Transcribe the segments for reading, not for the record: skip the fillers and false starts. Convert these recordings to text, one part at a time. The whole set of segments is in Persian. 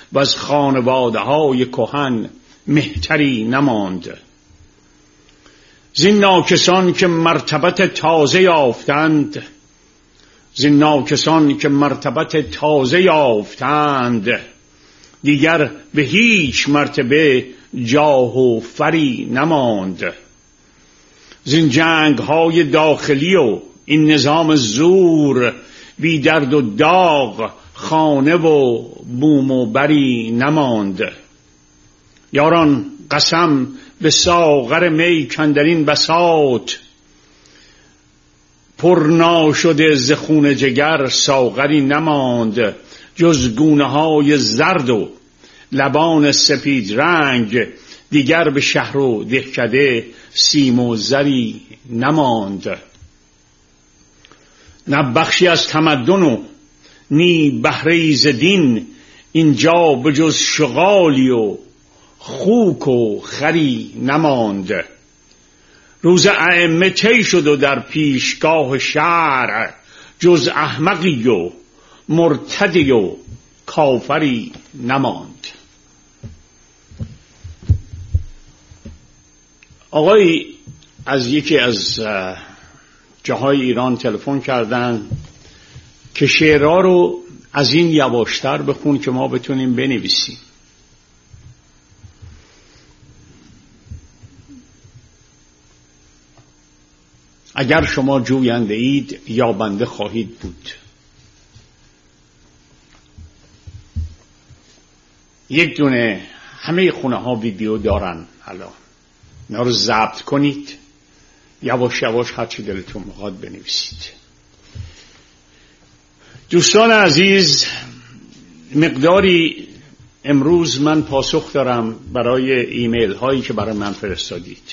و از خانواده های کهن مهتری نماند. زین ناکسان که مرتبت تازه یافتند، زین ناکسان که مرتبت تازه یافتند، دیگر به هیچ مرتبه جاه و فری نماند. زین جنگ های داخلی و این نظام زور، بی درد و داغ خانه و بوم و بری نماند. یاران قسم به ساغر می کاندرین بساط، پر ناشده ز خون جگر ساغری نماند. جز گونه های زرد و لبان سپید رنگ، دیگر به شهر و دهکده سیم و زری نماند. نه بخشی از تمدن و نی بهره‌ای ز دین، اینجا به جز شغالی و خوک و خری نماند. روز ائمه طی شد و در پیشگاه شرع، جز احمقی و مرتدی و کافری نماند. آقای از یکی از جاهای ایران تلفن کردن که شعرها رو از این یواشتر بخون که ما بتونیم بنویسیم. اگر شما جوینده اید یابنده خواهید بود. یک دونه همه خونه ها ویدیو دارن الان، اینا رو ضبط کنید، یواش یواش هر چی دلتون میخواد بنویسید. دوستان عزیز، مقداری امروز من پاسخ دارم برای ایمیل هایی که برای من فرستادید.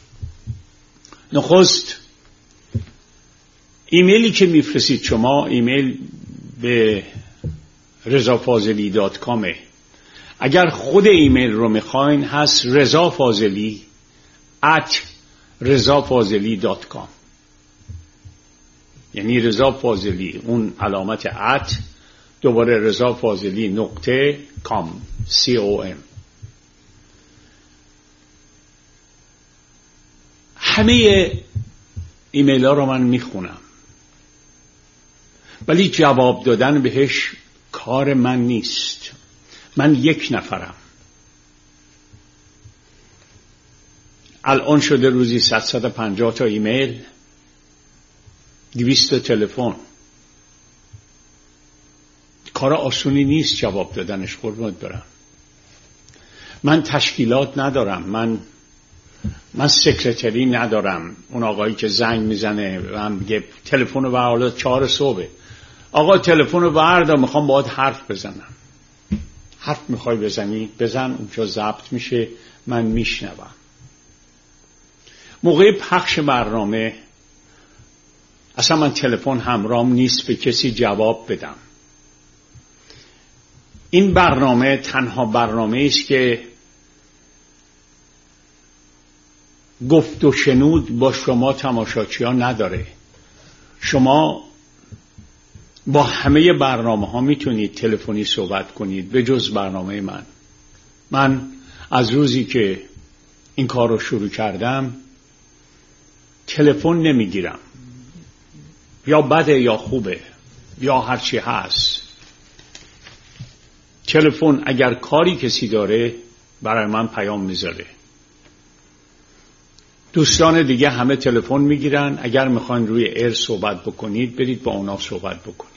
نخست ایمیلی که میفرستید شما، ایمیل به rezafazeli.com. اگر خود ایمیل رو میخواین هست rezafazeli@rezafazeli.com، یعنی رضا فاضلی اون علامت @ دوباره rezafazeli.com. همه ایمیل ها رو من میخونم، ولی جواب دادن بهش کار من نیست. من یک نفرم. الان شده روزی 150 تا ایمیل، 200 تا تلفن. کار آسونی نیست جواب دادنش، قربونت برم. من تشکیلات ندارم، من سکرتری ندارم. اون آقایی که زنگ میزنه من میگه تلفن رو حالا 4 صبح، آقا تلفن رو بردار میخوام باهات حرف بزنم. حرف میخوای بزنی بزن، اونجا ضبط میشه، من میشنوم. موقع پخش برنامه اصلا من تلفن همراهم نیست به کسی جواب بدم. این برنامه تنها برنامه است که گفت و شنود با شما تماشاچیان نداره. شما با همه برنامه ها میتونید تلفنی صحبت کنید به جز برنامه من. من از روزی که این کار رو شروع کردم تلفن نمیگیرم، یا بده یا خوبه یا هرچی هست. تلفن اگر کاری کسی داره برای من پیام میذاره. دوستان دیگه همه تلفن میگیرن. اگر میخواین روی ایر صحبت بکنید برید با اونا صحبت بکنید.